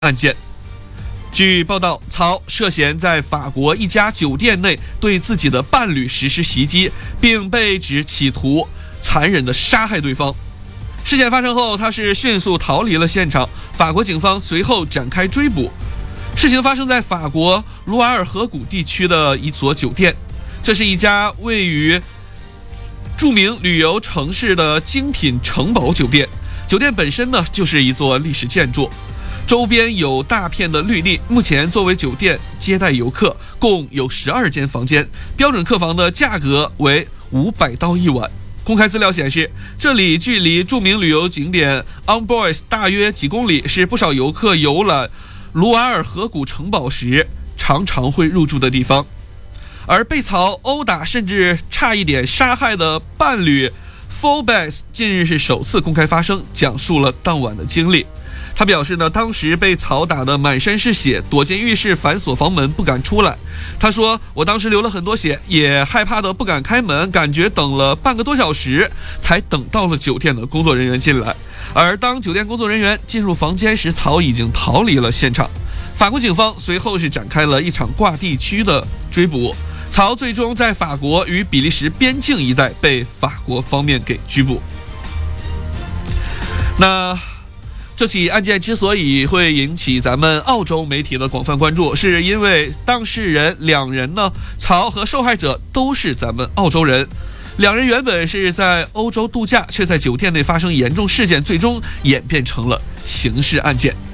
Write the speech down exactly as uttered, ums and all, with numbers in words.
案件。据报道，曹涉嫌在法国一家酒店内对自己的伴侣实施袭击，并被指企图残忍地杀害对方。事件发生后，他是迅速逃离了现场，法国警方随后展开追捕。事情发生在法国卢瓦尔河谷地区的一所酒店，这是一家位于著名旅游城市的精品城堡酒店。酒店本身呢，就是一座历史建筑，周边有大片的绿地。目前作为酒店接待游客，共有十二间房间，标准客房的价格为五百刀一晚。公开资料显示，这里距离著名旅游景点 Amboise 大约几公里，是不少游客游览卢瓦尔河谷城堡时常常会入住的地方。而被曹殴打甚至差一点杀害的伴侣 Faubès 近日是首次公开发声，讲述了当晚的经历。他表示呢，当时被曹打得满身是血，躲进浴室反锁房门不敢出来。他说，我当时流了很多血，也害怕的不敢开门，感觉等了半个多小时才等到了酒店的工作人员进来。而当酒店工作人员进入房间时，曹已经逃离了现场。法国警方随后是展开了一场跨地区的追捕，曹最终在法国与比利时边境一带被法国方面给拘捕。那这起案件之所以会引起咱们澳洲媒体的广泛关注，是因为当事人两人呢，曹和受害者都是咱们澳洲人。两人原本是在欧洲度假，却在酒店内发生严重事件，最终演变成了刑事案件。